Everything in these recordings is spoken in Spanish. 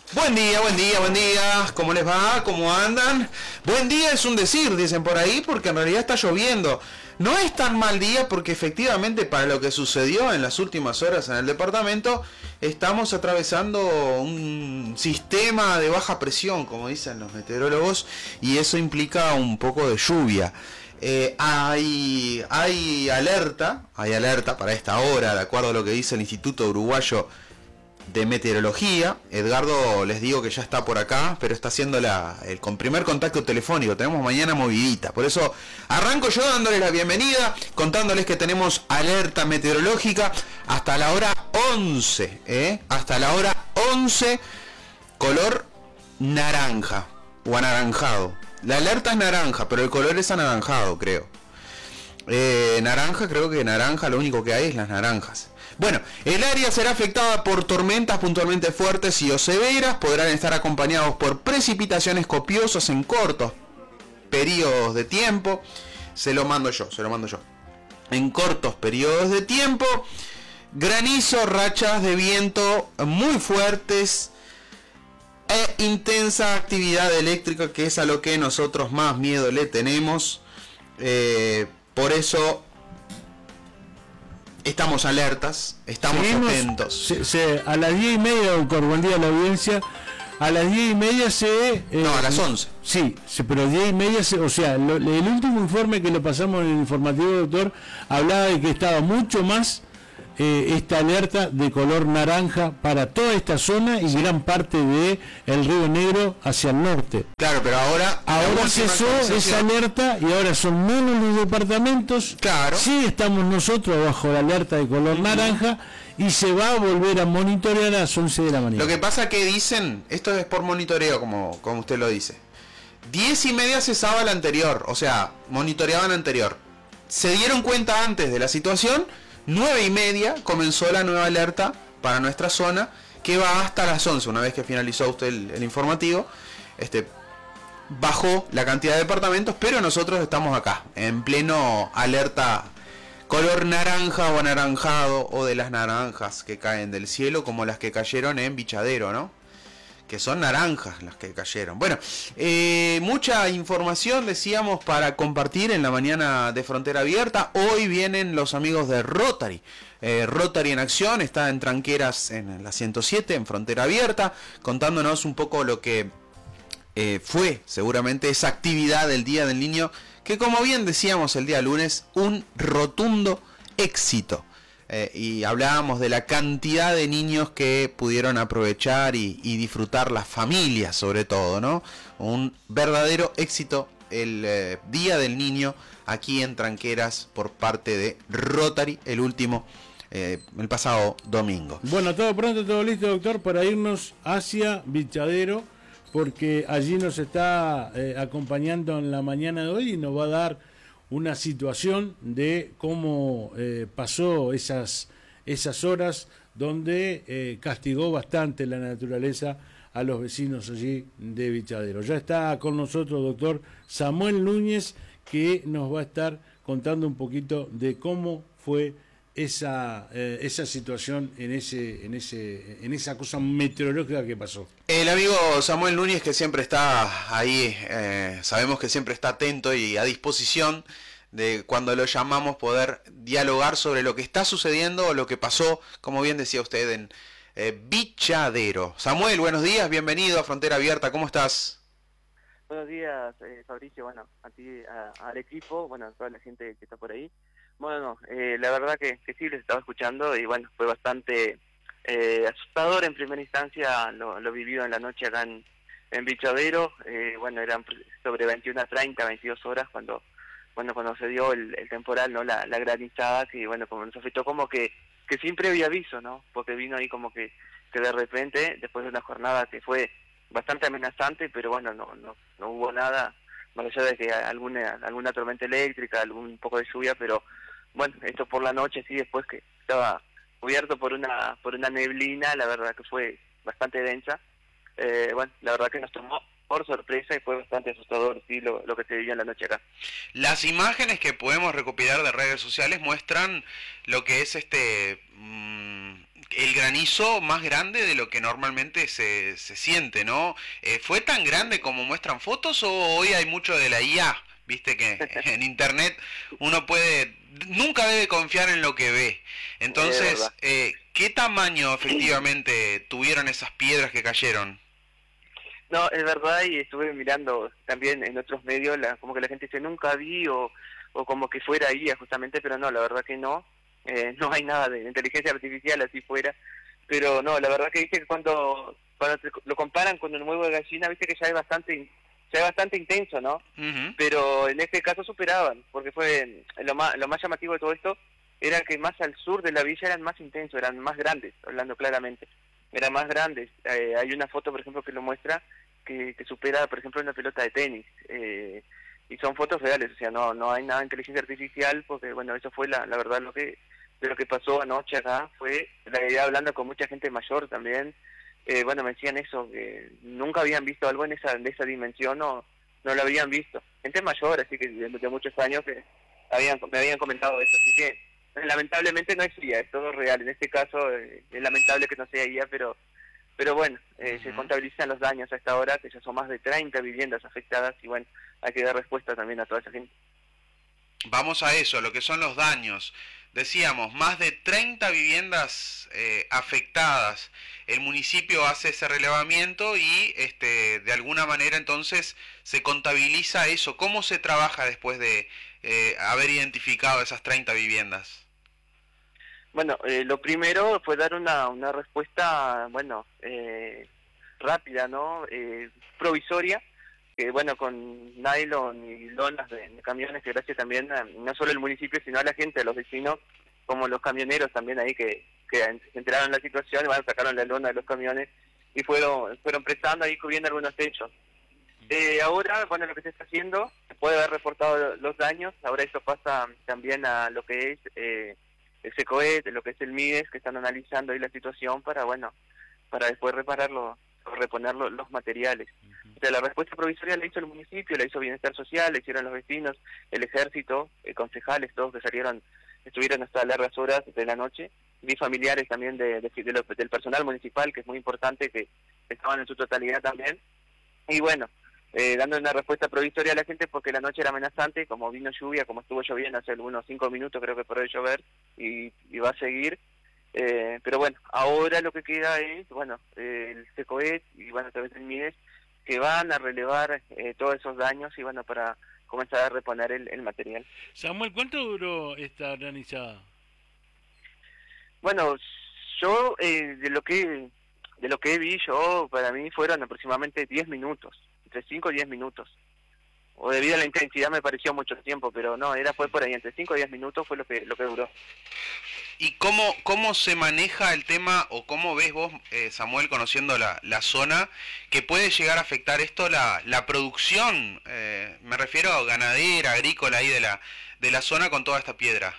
Buen día, buen día, buen día. ¿Cómo les va? ¿Cómo andan? Buen día es un decir, dicen por ahí, porque en realidad está lloviendo. No es tan mal día porque efectivamente para lo que sucedió en las últimas horas en el departamento, estamos atravesando un sistema de baja presión, como dicen los meteorólogos, y eso implica un poco de lluvia. Hay alerta para esta hora, de acuerdo a lo que dice el Instituto Uruguayo de Meteorología. Edgardo, les digo que ya está por acá, pero está haciendo el primer contacto telefónico. Tenemos mañana movidita, por eso arranco yo dándoles la bienvenida, contándoles que tenemos alerta meteorológica hasta la hora 11, hasta la hora 11, color naranja o anaranjado. La alerta es naranja, pero el color es anaranjado, creo. Naranja, creo que naranja, lo único que hay es las naranjas. Bueno, el área será afectada por tormentas puntualmente fuertes y o severas. Podrán estar acompañados por precipitaciones copiosas en cortos periodos de tiempo. Se lo mando yo. En cortos periodos de tiempo. Granizo, rachas de viento muy fuertes e intensa actividad eléctrica, que es a lo que nosotros más miedo le tenemos. Por eso estamos alertas, estamos atentos. A las 10:30, doctor, buen día a la audiencia. A las 10:30 no, a las 11. Sí, pero 10:30 o sea, el último informe que le pasamos en el informativo, doctor, hablaba de que estaba mucho más esta alerta de color naranja para toda esta zona y gran parte de el Río Negro hacia el norte. Claro, pero ahora cesó esa alerta y ahora son menos los departamentos. Claro. Sí, estamos nosotros bajo la alerta de color naranja y se va a volver a monitorear a las 11 de la mañana. Lo que pasa que dicen, esto es por monitoreo, como usted lo dice. 10:30 cesaba la anterior, o sea, monitoreaban la anterior. Se dieron cuenta antes de la situación. 9:30 comenzó la nueva alerta para nuestra zona, que va hasta las 11. Una vez que finalizó usted el informativo, bajó la cantidad de departamentos, pero nosotros estamos acá, en pleno alerta color naranja o anaranjado, o de las naranjas que caen del cielo, como las que cayeron en Bichadero, ¿no? Que son naranjas las que cayeron. Bueno, mucha información decíamos para compartir en la mañana de Frontera Abierta. Hoy vienen los amigos de Rotary. Rotary en acción, está en Tranqueras en la 107, en Frontera Abierta, contándonos un poco lo que fue seguramente esa actividad del Día del Niño, que como bien decíamos el día lunes, un rotundo éxito. Y hablábamos de la cantidad de niños que pudieron aprovechar y disfrutar, las familias sobre todo, ¿no? Un verdadero éxito el Día del Niño aquí en Tranqueras por parte de Rotary, el último, el pasado domingo. Bueno, todo pronto, todo listo, doctor, para irnos hacia Bichadero, porque allí nos está acompañando en la mañana de hoy y nos va a dar una situación de cómo pasó esas horas donde castigó bastante la naturaleza a los vecinos allí de Bichadero. Ya está con nosotros, doctor Samuel Núñez, que nos va a estar contando un poquito de cómo fue esa situación en esa cosa meteorológica que pasó. El amigo Samuel Núñez, que siempre está ahí, sabemos que siempre está atento y a disposición de cuando lo llamamos poder dialogar sobre lo que está sucediendo o lo que pasó, como bien decía usted, en Bichadero. Samuel, buenos días, bienvenido a Frontera Abierta, ¿cómo estás? Buenos días, Fabricio, bueno, a ti, al equipo, bueno, a toda la gente que está por ahí. Bueno, la verdad que sí, les estaba escuchando y bueno, fue bastante asustador en primera instancia lo vivido en la noche acá en Bichadero. Bueno, eran sobre 21:30, 22 horas cuando se dio el temporal, ¿no? La granizada, que bueno, como nos afectó como que sin previo aviso, ¿no? Porque vino ahí como que de repente, después de una jornada que fue bastante amenazante, pero bueno, no hubo nada, más allá de que alguna tormenta eléctrica, algún poco de lluvia, pero bueno, esto por la noche, sí, después que estaba cubierto por una neblina, la verdad que fue bastante densa. Bueno, la verdad que nos tomó por sorpresa y fue bastante asustador, sí, lo que se vivió en la noche acá. Las imágenes que podemos recopilar de redes sociales muestran lo que es el granizo más grande de lo que normalmente se siente, ¿no? ¿Fue tan grande como muestran fotos o hoy hay mucho de la IA? Viste que en internet uno nunca debe confiar en lo que ve. Entonces, ¿qué tamaño efectivamente tuvieron esas piedras que cayeron? No, es verdad, y estuve mirando también en otros medios, como que la gente dice nunca vi o como que fuera IA justamente, pero no, la verdad que no. No hay nada de inteligencia artificial así fuera, pero no, la verdad que dice que cuando lo comparan con el huevo de gallina, viste que ya es bastante intenso, ¿no? Uh-huh. Pero en este caso superaban, porque fue lo más llamativo de todo esto era que más al sur de la villa eran más intensos, eran más grandes, hablando claramente, eran más grandes. Hay una foto, por ejemplo, que lo muestra que supera, por ejemplo, una pelota de tenis. Y son fotos reales, o sea, no hay nada de inteligencia artificial, porque bueno, eso fue la verdad de lo que pasó anoche acá, fue la idea, hablando con mucha gente mayor también. Bueno, me decían eso, que nunca habían visto algo de esa dimensión, no lo habían visto. Gente mayor, así que de muchos años que me habían comentado eso, así que lamentablemente no es IA, es todo real. En este caso es lamentable que no sea IA, pero bueno, se contabilizan los daños a esta hora, que ya son más de 30 viviendas afectadas, y bueno, hay que dar respuesta también a toda esa gente. Vamos a eso, lo que son los daños. Decíamos, más de 30 viviendas afectadas. El municipio hace ese relevamiento y de alguna manera entonces se contabiliza eso. ¿Cómo se trabaja después de haber identificado esas 30 viviendas? Bueno, lo primero fue dar una respuesta, bueno, rápida, ¿no? Provisoria, que bueno, con nylon y lonas de camiones, que gracias también no solo al municipio, sino a la gente, a los vecinos, como los camioneros también ahí que se enteraron de la situación, bueno, sacaron la lona de los camiones y fueron prestando ahí, cubriendo algunos techos. Ahora, bueno, lo que se está haciendo, después de haber reportado los daños, ahora esto pasa también a lo que es el SECOET, lo que es el MIDES, que están analizando ahí la situación para después repararlo, o reponer los materiales. O sea, la respuesta provisoria la hizo el municipio, la hizo Bienestar Social, la hicieron los vecinos, el ejército, concejales, todos que estuvieron hasta largas horas de la noche. Vi familiares también del personal municipal, que es muy importante, que estaban en su totalidad también. Y bueno, dando una respuesta provisoria a la gente, porque la noche era amenazante, como vino lluvia, como estuvo lloviendo hace unos 5 minutos, creo que por hoy llover, y va a seguir. Pero bueno, ahora lo que queda es, bueno, el SECOET y bueno, a través del MIDES, que van a relevar todos esos daños y bueno, para comenzar a reponer el material. Samuel, ¿cuánto duró esta granizada? Bueno, yo de lo que vi yo, para mí fueron aproximadamente 10 minutos, entre 5 y 10 minutos. O debido a la intensidad me pareció mucho tiempo, pero no, fue por ahí, entre 5 y 10 minutos fue lo que duró. ¿Y cómo se maneja el tema, o cómo ves vos, Samuel, conociendo la zona, que puede llegar a afectar esto la producción? Me refiero a ganadera, agrícola ahí de la zona con toda esta piedra.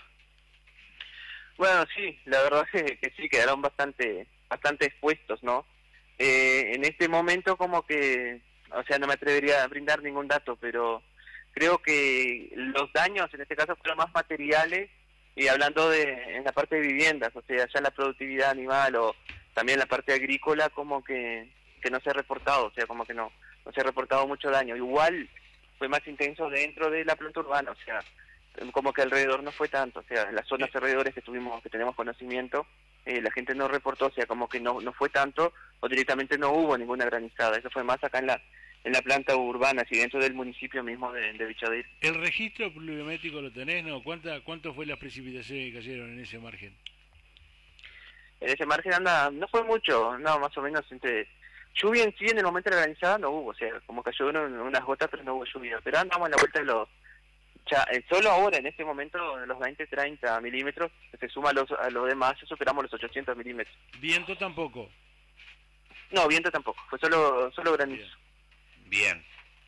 Bueno, sí, la verdad es que sí, quedaron bastante expuestos, ¿no? En este momento como que, o sea, no me atrevería a brindar ningún dato, pero creo que los daños en este caso fueron más materiales, y hablando en la parte de viviendas, o sea, ya la productividad animal o también la parte agrícola, como que no se ha reportado, o sea, como que no se ha reportado mucho daño. Igual fue más intenso dentro de la planta urbana, o sea, como que alrededor no fue tanto, o sea, en las zonas alrededores que tenemos conocimiento, la gente no reportó, o sea, como que no fue tanto, o directamente no hubo ninguna granizada. Eso fue más acá en la planta urbana, así dentro del municipio mismo de Vichadir. ¿El registro pluviométrico lo tenés, no? ¿Cuánto fue las precipitaciones que cayeron en ese margen? En ese margen no fue mucho, no, más o menos entre lluvia en sí en el momento de la granizada no hubo, o sea, como cayó unas gotas, pero no hubo lluvia. Pero andamos en la vuelta de solo ahora, en este momento, los 20-30 milímetros, se suma a los demás, ya superamos los 800 milímetros. ¿Viento tampoco? No, viento tampoco, fue solo granizo. Bien.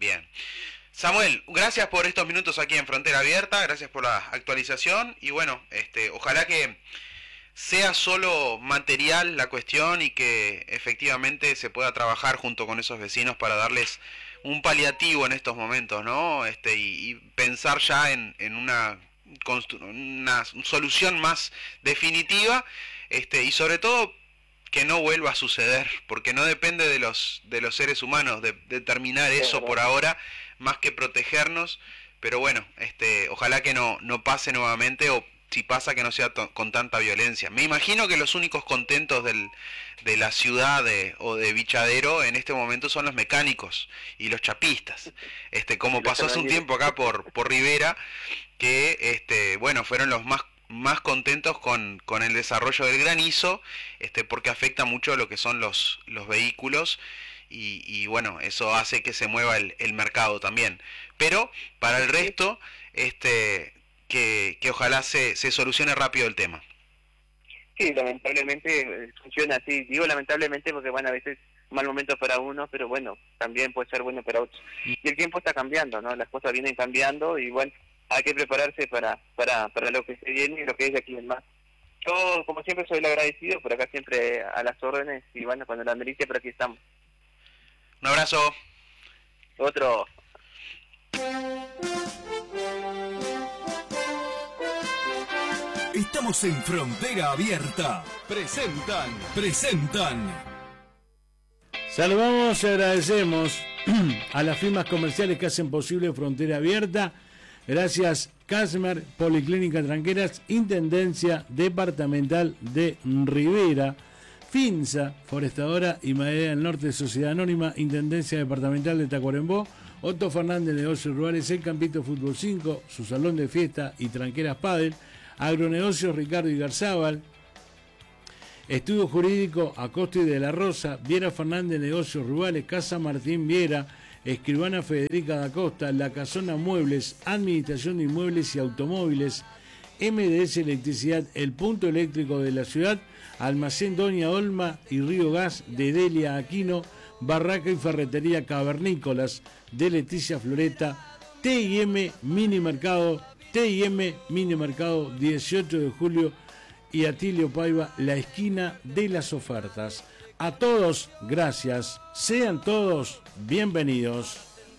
Samuel, gracias por estos minutos aquí en Frontera Abierta, gracias por la actualización, y bueno, ojalá que sea solo material la cuestión y que efectivamente se pueda trabajar junto con esos vecinos para darles un paliativo en estos momentos, ¿no? Y pensar ya en una una solución más definitiva, y sobre todo que no vuelva a suceder, porque no depende de los seres humanos de determinar eso por ahora, más que protegernos. Pero bueno, ojalá que no pase nuevamente, o si pasa que no sea con tanta violencia. Me imagino que los únicos contentos de la ciudad o de Vichadero en este momento son los mecánicos y los chapistas, como pasó hace un tiempo acá por Rivera, que bueno, fueron los más contentos con el desarrollo del granizo, porque afecta mucho lo que son los vehículos, y bueno, eso hace que se mueva el mercado también. Pero para el resto, que ojalá se solucione rápido el tema. Sí, lamentablemente funciona así. Digo lamentablemente porque, bueno, a veces mal momento para uno, pero bueno, también puede ser bueno para otros. Y el tiempo está cambiando, ¿no? Las cosas vienen cambiando y, bueno, hay que prepararse para lo que se viene y lo que es de aquí en más. Yo, como siempre, soy el agradecido, por acá siempre a las órdenes, y bueno, cuando la amerite, por aquí estamos. Un abrazo. Otro. Estamos en Frontera Abierta. Presentan. Saludamos y agradecemos a las firmas comerciales que hacen posible Frontera Abierta. Gracias, Casmer, Policlínica Tranqueras, Intendencia Departamental de Rivera, Finsa, Forestadora y Madera del Norte, Sociedad Anónima, Intendencia Departamental de Tacuarembó, Otto Fernández, Negocios Rurales, El Campito Fútbol 5, su salón de fiesta y Tranqueras Padel, Agronegocios Ricardo Igarzábal, Estudio Jurídico Acosta y de la Rosa, Viera Fernández, Negocios Rurales, Casa Martín Viera, Escribana Federica da Costa, La Casona Muebles, Administración de Inmuebles y Automóviles, MDS Electricidad, el punto eléctrico de la ciudad, Almacén Doña Olma y Río Gas de Delia Aquino, Barraca y Ferretería Cavernícolas de Leticia Floreta, TIM Minimercado 18 de julio y Atilio Paiva, la esquina de las ofertas. A todos, gracias. Sean todos bienvenidos.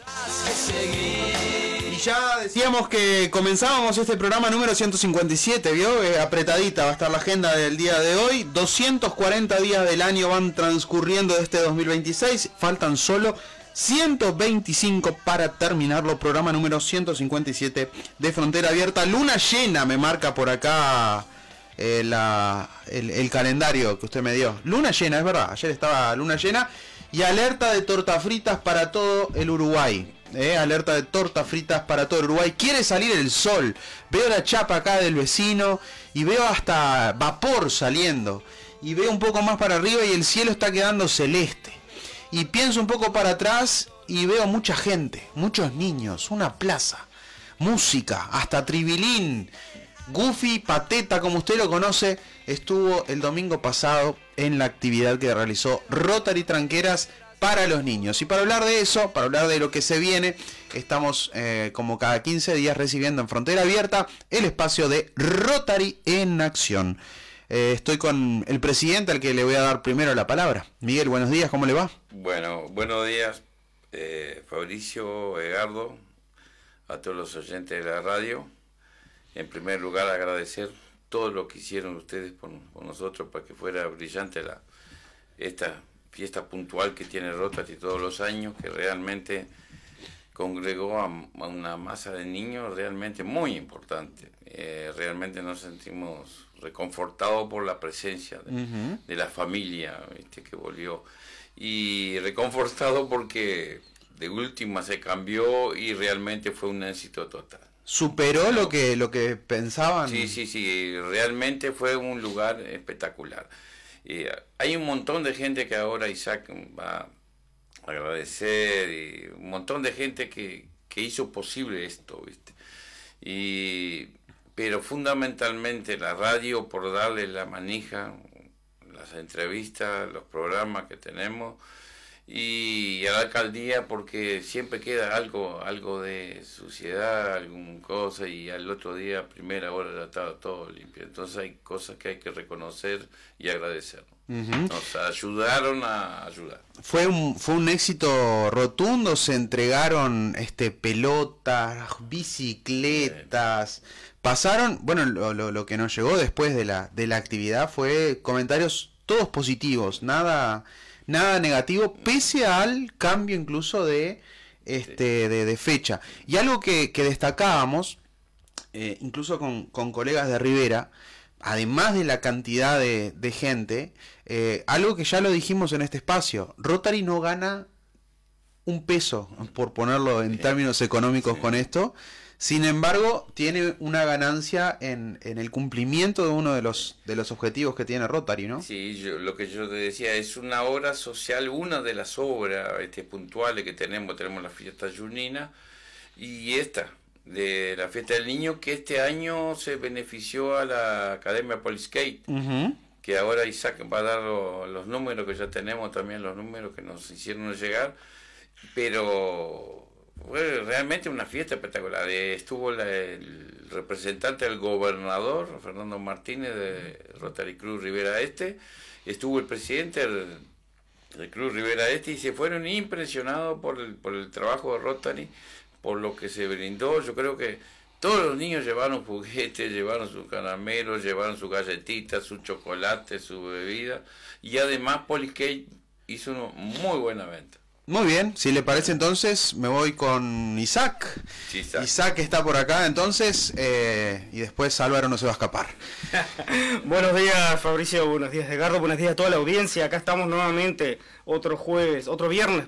Y ya decíamos que comenzábamos este programa número 157, ¿vio? Apretadita va a estar la agenda del día de hoy. 240 días del año van transcurriendo de este 2026. Faltan solo 125 para terminarlo. Programa número 157 de Frontera Abierta. Luna llena, me marca por acá el calendario que usted me dio. Luna llena, es verdad. Ayer estaba luna llena. Y alerta de tortas fritas para todo el Uruguay. Alerta de tortas fritas para todo el Uruguay. Quiere salir el sol. Veo la chapa acá del vecino y veo hasta vapor saliendo. Y veo un poco más para arriba y el cielo está quedando celeste. Y pienso un poco para atrás y veo mucha gente, muchos niños, una plaza, música, hasta Tribilín. Goofy, Pateta, como usted lo conoce, estuvo el domingo pasado en la actividad que realizó Rotary Tranqueras para los niños. Y para hablar de eso, para hablar de lo que se viene, estamos como cada 15 días recibiendo en Frontera Abierta el espacio de Rotary en Acción. Estoy con el presidente, al que le voy a dar primero la palabra. Miguel, buenos días, ¿cómo le va? Bueno, buenos días, Fabricio, Edgardo, a todos los oyentes de la radio. En primer lugar, agradecer todo lo que hicieron ustedes por nosotros para que fuera brillante esta fiesta puntual que tiene Rotary todos los años, que realmente congregó a una masa de niños realmente muy importante. Realmente nos sentimos reconfortados por la presencia de la familia que volvió, y reconfortado porque de última se cambió y realmente fue un éxito total. ¿Superó lo que pensaban? Sí, realmente fue un lugar espectacular. Hay un montón de gente que ahora Isaac va a agradecer, y un montón de gente que hizo posible esto, ¿viste? Pero fundamentalmente la radio por darle la manija, las entrevistas, los programas que tenemos, y a la alcaldía porque siempre queda algo de suciedad, alguna cosa, y al otro día, a primera hora, ya estaba todo limpio. Entonces hay cosas que hay que reconocer y agradecer. Nos ayudaron a ayudar. Fue un éxito rotundo, se entregaron pelotas, bicicletas, pasaron, bueno, lo que nos llegó después de la actividad fue comentarios todos positivos, nada negativo, pese al cambio incluso de fecha. Y algo que destacábamos, incluso con colegas de Rivera, además de la cantidad de gente, algo que ya lo dijimos en este espacio, Rotary no gana un peso, por ponerlo en términos económicos con esto, sin embargo tiene una ganancia en el cumplimiento de uno de los objetivos que tiene Rotary, ¿no? Sí, lo que yo te decía, es una obra social, una de las obras puntuales que tenemos la fiesta junina y esta de la fiesta del niño, que este año se benefició a la Academia Poliskate, que ahora Isaac va a dar los números que ya tenemos, también los números que nos hicieron llegar, pero fue realmente una fiesta espectacular. Estuvo el representante del gobernador, Fernando Martínez, de Rotary Club Rivera Este, estuvo el presidente del Club Rivera Este, y se fueron impresionados por el trabajo de Rotary, por lo que se brindó. Yo creo que todos los niños llevaron juguetes, llevaron sus caramelos, llevaron sus galletitas, su chocolate, su bebida, y además Poliskate hizo una muy buena venta. Muy bien, si le parece entonces me voy con Isaac. Sí, Isaac está por acá entonces, y después Álvaro no se va a escapar. Buenos días Fabricio, buenos días Edgardo, buenos días a toda la audiencia. Acá estamos nuevamente otro viernes.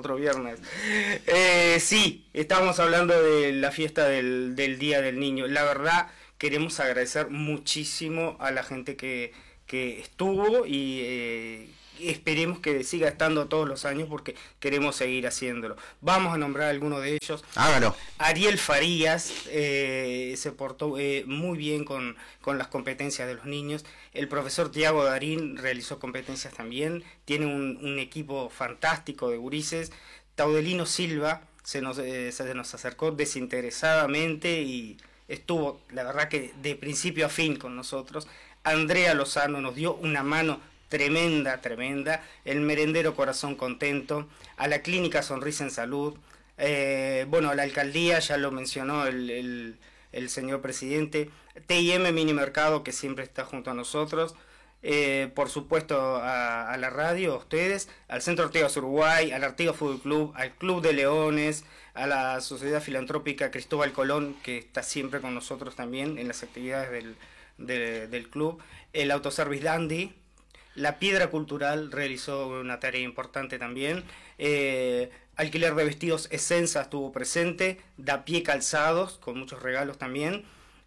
Sí, estábamos hablando de la fiesta del Día del Niño. La verdad, queremos agradecer muchísimo a la gente que estuvo y esperemos que siga estando todos los años porque queremos seguir haciéndolo. Vamos a nombrar algunos de ellos. Hágalo. Ariel Farías se portó muy bien con las competencias de los niños. El profesor Tiago Darín realizó competencias también. Tiene un equipo fantástico de gurises. Taudelino Silva se nos acercó desinteresadamente y estuvo, la verdad, que de principio a fin con nosotros. Andrea Lozano nos dio una mano tremenda, el merendero Corazón Contento, a la clínica Sonrisa en Salud, a la alcaldía, ya lo mencionó el señor presidente, TIM Mini Mercado, que siempre está junto a nosotros, por supuesto a la radio, a ustedes, al Centro Artigas Uruguay, al Artigas Fútbol Club, al Club de Leones, a la Sociedad Filantrópica Cristóbal Colón, que está siempre con nosotros también en las actividades del club, el Autoservice Dandy. La Piedra Cultural realizó una tarea importante también. Alquiler de Vestidos Esenza estuvo presente. Da Pie Calzados, con muchos regalos también.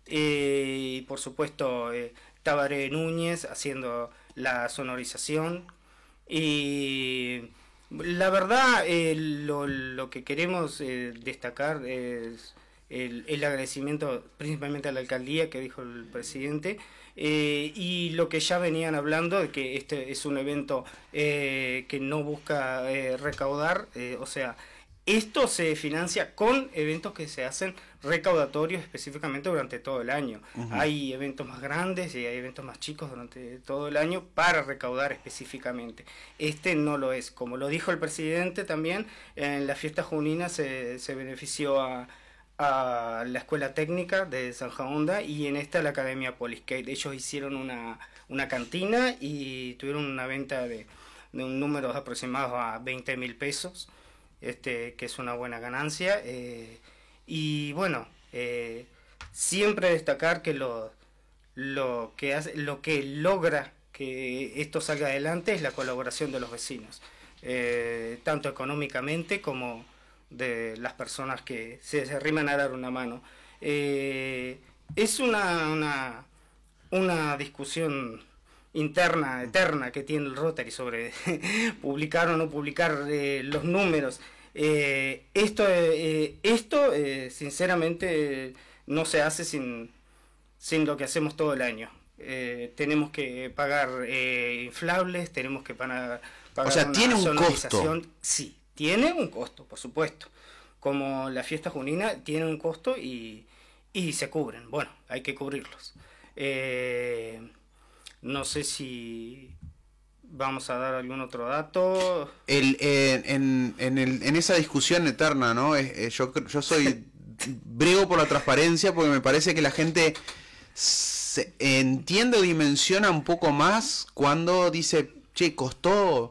Y por supuesto, Tabaré Núñez haciendo la sonorización. Y la verdad, lo que queremos destacar es el agradecimiento principalmente a la alcaldía, que dijo el presidente. Y lo que ya venían hablando, de que este es un evento que no busca recaudar, o sea, esto se financia con eventos que se hacen recaudatorios específicamente durante todo el año. Hay eventos más grandes y hay eventos más chicos durante todo el año para recaudar específicamente. Este no lo es. Como lo dijo el presidente también, en la fiesta junina se benefició a la Escuela Técnica de Zanja Honda y en esta la Academia Poliskate. Ellos hicieron una cantina y tuvieron una venta de un número aproximado a 20.000 pesos, que es una buena ganancia. Y bueno, siempre destacar que lo que logra que esto salga adelante es la colaboración de los vecinos, tanto económicamente como de las personas que se arriman a dar una mano. Es una discusión interna, eterna, que tiene el Rotary sobre publicar o no publicar los números. Esto sinceramente no se hace sin lo que hacemos todo el año. Tenemos que pagar inflables, tenemos que pagar o sea, tiene un costo. Sí, tiene un costo, por supuesto. Como la fiesta junina tiene un costo y se cubren. Bueno, hay que cubrirlos. No sé si Vamos a dar algún otro dato. En esa discusión eterna, ¿no? Yo soy brego por la transparencia porque me parece que la gente entiende o dimensiona un poco más cuando dice, che, costó,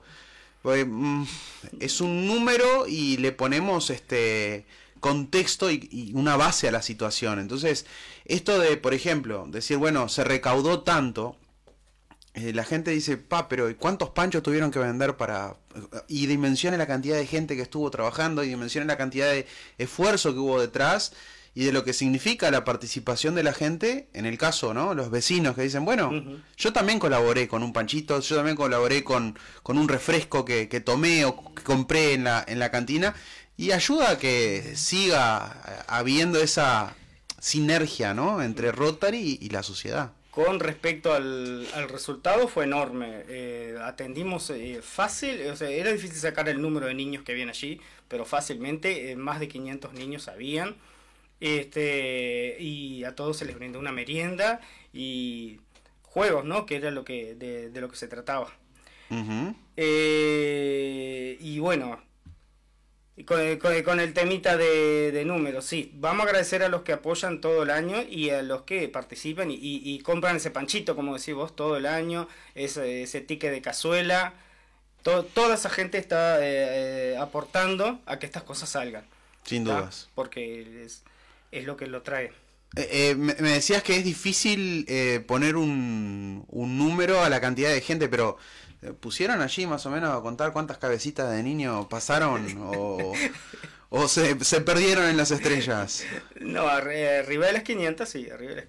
es un número y le ponemos contexto y una base a la situación. Entonces, esto de, por ejemplo, decir, bueno, se recaudó tanto, la gente dice, pero ¿y cuántos panchos tuvieron que vender para...? Y dimensione la cantidad de gente que estuvo trabajando, y dimensione la cantidad de esfuerzo que hubo detrás, y de lo que significa la participación de la gente, en el caso, ¿no? Los vecinos que dicen, bueno, yo también colaboré con un panchito, yo también colaboré con un refresco que tomé o que compré en la cantina, y ayuda a que siga habiendo esa sinergia, ¿no? Entre Rotary y la sociedad. Con respecto al resultado fue enorme, atendimos fácil, o sea, era difícil sacar el número de niños que habían allí, pero fácilmente más de 500 niños habían, y a todos se les brindó una merienda y juegos, ¿no? Que era lo que de lo que se trataba. Y bueno, con el temita de números, sí, vamos a agradecer a los que apoyan todo el año y a los que participan y compran ese panchito, como decís vos, todo el año, ese ticket de cazuela, toda esa gente está aportando a que estas cosas salgan. Sin dudas. Porque es lo que lo trae. Me decías que es difícil poner un número a la cantidad de gente, pero ¿pusieron allí más o menos a contar cuántas cabecitas de niño pasaron o se perdieron en las estrellas? No, arriba de las 500 sí,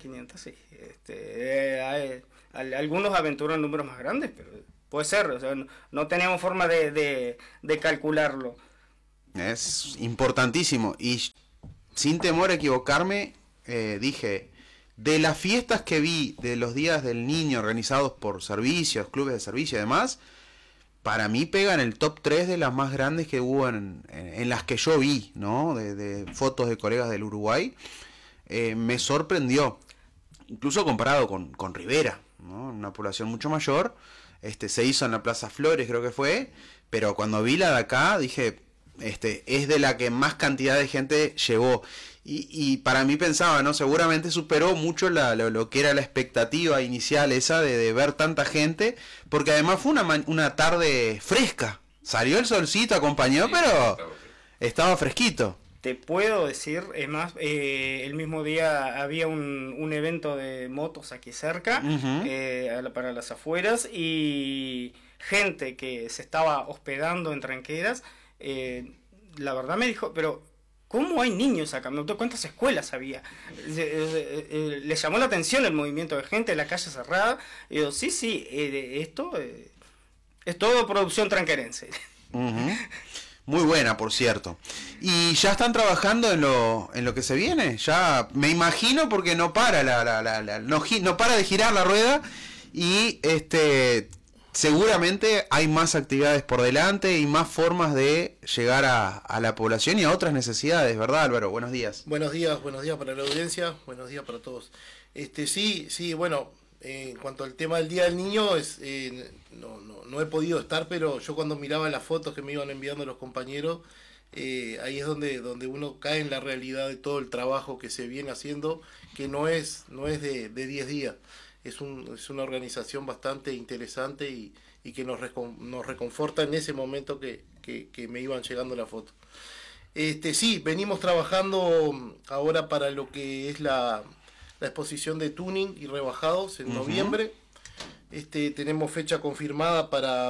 algunos aventuran números más grandes, pero puede ser, o sea, no tenemos forma de calcularlo. Es importantísimo y sin temor a equivocarme, dije, de las fiestas que vi de los días del niño organizados por servicios, clubes de servicio y demás, para mí pegan el top 3 de las más grandes que hubo en las que yo vi, ¿no? De fotos de colegas del Uruguay. Me sorprendió, incluso comparado con Rivera, ¿no? Una población mucho mayor. Se hizo en la Plaza Flores, creo que fue, pero cuando vi la de acá dije, es de la que más cantidad de gente llegó. Y para mí pensaba, ¿no? Seguramente superó mucho lo que era la expectativa inicial esa de ver tanta gente, porque además fue una tarde fresca. Salió el solcito, acompañó, pero estaba fresquito. Te puedo decir, es más, el mismo día había un evento de motos aquí cerca, para las afueras, y gente que se estaba hospedando en tranqueras, la verdad me dijo, pero ¿cómo hay niños acá? Me preguntó cuántas escuelas había. Le llamó la atención el movimiento de gente, la calle cerrada. Y yo, sí, esto es todo producción tranquerense. Muy buena, por cierto. ¿Y ya están trabajando en lo que se viene? Ya me imagino, porque no para no para de girar la rueda y seguramente hay más actividades por delante y más formas de llegar a la población y a otras necesidades, ¿verdad, Álvaro? Buenos días. Buenos días para la audiencia, buenos días para todos. Sí, bueno, en cuanto al tema del Día del Niño, no he podido estar, pero yo cuando miraba las fotos que me iban enviando los compañeros, ahí es donde uno cae en la realidad de todo el trabajo que se viene haciendo, que no es de 10 días. Es una organización bastante interesante y que nos reconforta en ese momento que me iban llegando las fotos. Sí, venimos trabajando ahora para lo que es la exposición de tuning y rebajados en noviembre. Tenemos fecha confirmada para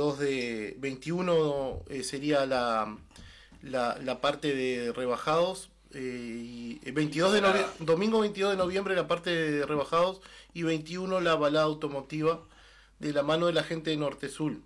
21 sería la parte de rebajados. Y domingo 22 de noviembre la parte de rebajados y 21 la balada automotiva de la mano de la gente de Norte-Sul.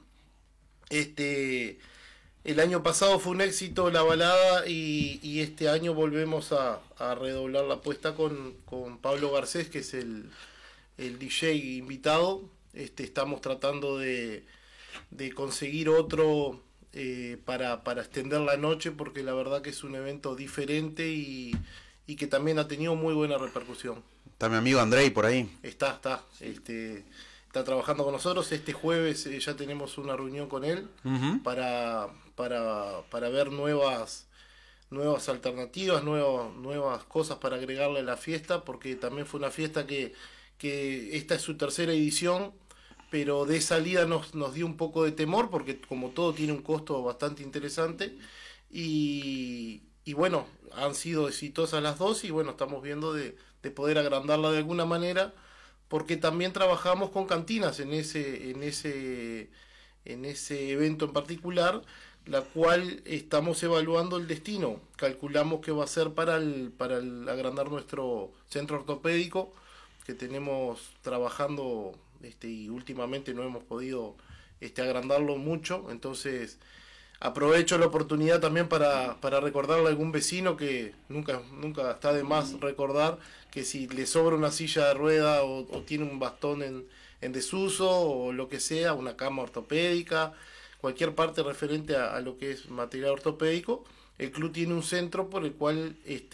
El año pasado fue un éxito la balada y este año volvemos a redoblar la apuesta con Pablo Garcés, que es el DJ invitado. Estamos tratando de conseguir otro para extender la noche, porque la verdad que es un evento diferente y que también ha tenido muy buena repercusión. Está mi amigo Andrei por ahí. Está. está trabajando con nosotros. Este jueves ya tenemos una reunión con él para ver nuevas alternativas, nuevas cosas para agregarle a la fiesta, porque también fue una fiesta que esta es su tercera edición, pero de salida nos dio un poco de temor, porque como todo tiene un costo bastante interesante, y bueno, han sido exitosas las dos, y bueno, estamos viendo de poder agrandarla de alguna manera, porque también trabajamos con cantinas en ese evento en particular, la cual estamos evaluando el destino. Calculamos que va a ser para agrandar nuestro centro ortopédico, que tenemos trabajando y últimamente no hemos podido agrandarlo mucho. Entonces aprovecho la oportunidad también para recordarle a algún vecino, que nunca está de más recordar, que si le sobra una silla de rueda o tiene un bastón en desuso o lo que sea, una cama ortopédica, cualquier parte referente a lo que es material ortopédico, el club tiene un centro por el cual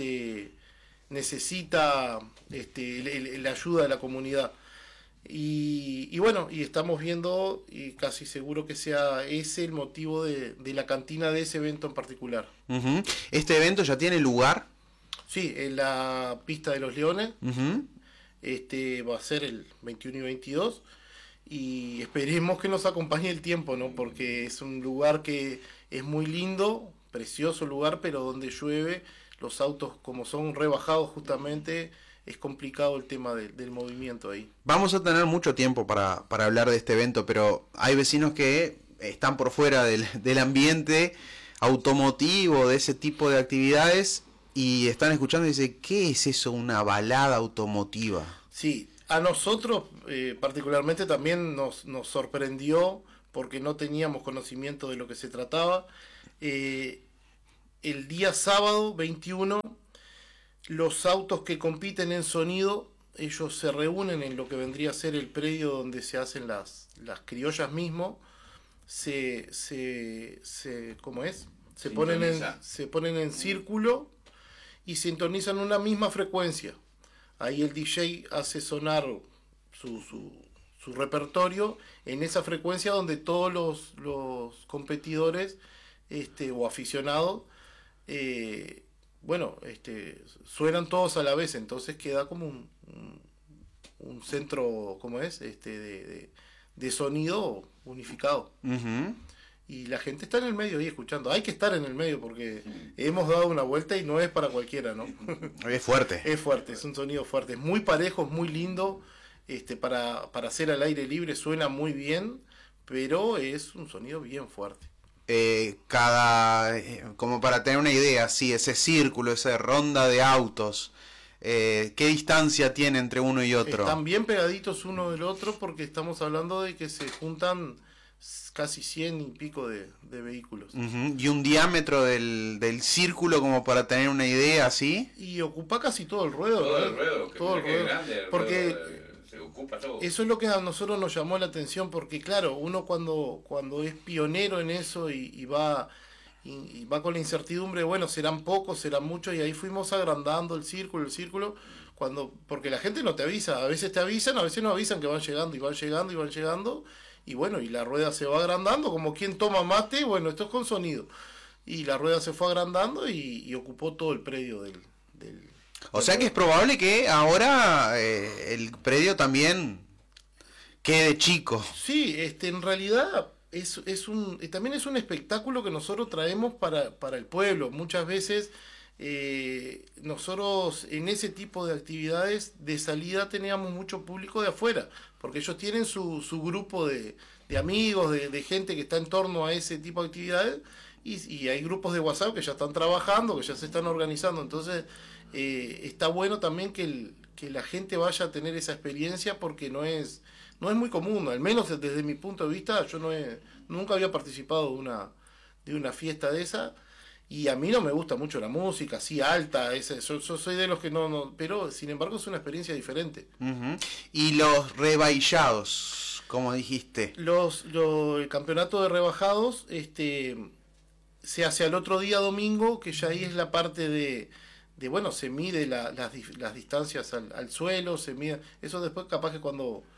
necesita la ayuda de la comunidad. Y bueno, y estamos viendo, y casi seguro que sea ese el motivo de la cantina de ese evento en particular. ¿Este evento ya tiene lugar? Sí, en la pista de los Leones. Va a ser el 21 y 22. Y esperemos que nos acompañe el tiempo, ¿no? Porque es un lugar que es muy lindo, precioso lugar, pero donde llueve, los autos como son rebajados justamente, es complicado el tema del movimiento ahí. Vamos a tener mucho tiempo para hablar de este evento, pero hay vecinos que están por fuera del ambiente automotivo, de ese tipo de actividades, y están escuchando y dicen, ¿qué es eso, una balada automotiva? Sí, a nosotros particularmente también nos sorprendió, porque no teníamos conocimiento de lo que se trataba. El día sábado 21, los autos que compiten en sonido, ellos se reúnen en lo que vendría a ser el predio donde se hacen las criollas mismo, ¿cómo es? Se ponen en círculo y sintonizan una misma frecuencia. Ahí el DJ hace sonar su repertorio en esa frecuencia donde todos los competidores o aficionados suenan todos a la vez. Entonces queda como un centro, ¿cómo es? De sonido unificado. Y la gente está en el medio ahí escuchando. Hay que estar en el medio porque hemos dado una vuelta y no es para cualquiera, ¿no? Es fuerte. Es fuerte, es un sonido fuerte. Es muy parejo, es muy lindo. Para hacer al aire libre suena muy bien, pero es un sonido bien fuerte. Como para tener una idea, sí, ese círculo, esa ronda de autos, ¿qué distancia tiene entre uno y otro? Están bien pegaditos uno del otro, porque estamos hablando de que se juntan casi 100 y pico de vehículos. Y un diámetro del círculo, como para tener una idea, ¿sí? Y ocupa casi todo el ruedo. Todo el ruedo. Grande, porque se ocupa todo. Eso es lo que a nosotros nos llamó la atención, porque claro, uno cuando es pionero en eso y va con la incertidumbre, bueno, serán pocos, serán muchos, y ahí fuimos agrandando el círculo, porque la gente no te avisa, a veces te avisan, a veces no avisan, que van llegando, y bueno, y la rueda se va agrandando, como quien toma mate, bueno, esto es con sonido, y la rueda se fue agrandando y ocupó todo el predio del o sea que es probable que ahora el predio también quede chico. Sí, en realidad también es un espectáculo que nosotros traemos para el pueblo. Muchas veces nosotros en ese tipo de actividades de salida teníamos mucho público de afuera, porque ellos tienen su grupo de amigos, de gente que está en torno a ese tipo de actividades, y hay grupos de WhatsApp que ya están trabajando, que ya se están organizando. Entonces está bueno también que la gente vaya a tener esa experiencia, porque no es muy común, al menos desde mi punto de vista. Yo nunca había participado de una fiesta de esa, y a mí no me gusta mucho la música así alta, yo soy de los que no, pero sin embargo es una experiencia diferente. Y los rebaillados, como dijiste, el campeonato de rebajados se hace al otro día, domingo, que ya ahí es la parte de se mide las distancias al suelo, se mide eso. Después capaz que cuando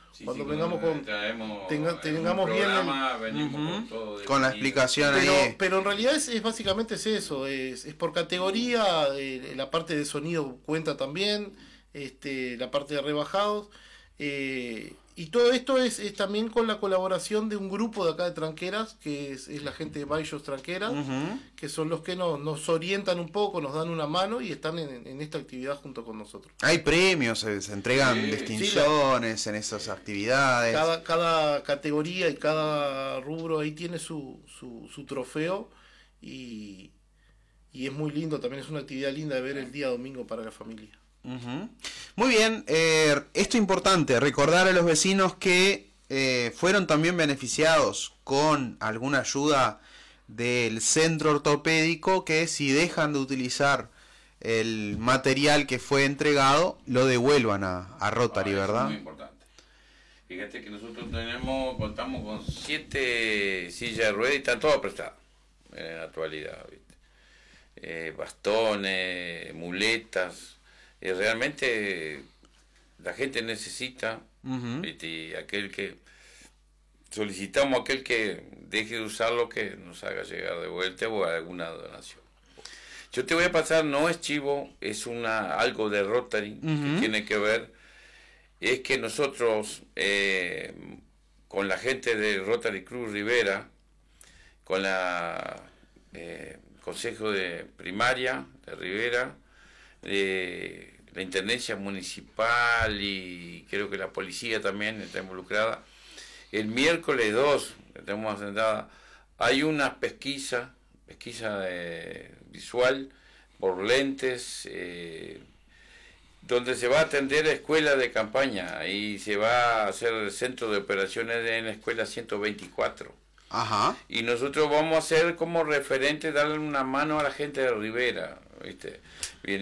Cuando vengamos con... tengamos bien con la explicación pero en realidad es básicamente eso, es por categoría, la parte de sonido cuenta también, la parte de rebajados, y todo esto es también con la colaboración de un grupo de acá de tranqueras, que es la gente de Baillos Tranqueras, que son los que nos orientan un poco, nos dan una mano y están en esta actividad junto con nosotros. Hay premios, se entregan distinciones en esas actividades. Cada categoría y cada rubro ahí tiene su trofeo y es muy lindo, también es una actividad linda de ver el día domingo para la familia. Muy bien, esto es importante, recordar a los vecinos que fueron también beneficiados con alguna ayuda del centro ortopédico, que si dejan de utilizar el material que fue entregado, lo devuelvan a Rotary, ¿verdad? Es muy importante. Fíjate que nosotros contamos con 7 sillas de ruedas y están todas prestadas en la actualidad, ¿viste? Bastones, muletas. Realmente la gente necesita, y aquel que solicitamos, aquel que deje de usarlo, que nos haga llegar de vuelta o alguna donación. Yo te voy a pasar, no es chivo, es algo de Rotary que tiene que ver, es que nosotros con la gente de Rotary Cruz Rivera, con la Consejo de Primaria de Rivera, la Intendencia Municipal y creo que la policía también está involucrada. El miércoles 2, tenemos asentada, hay una pesquisa visual por lentes, donde se va a atender a escuela de campaña y se va a hacer el centro de operaciones en la escuela 124. Ajá. Y nosotros vamos a hacer como referente, darle una mano a la gente de Rivera, ¿viste? Viene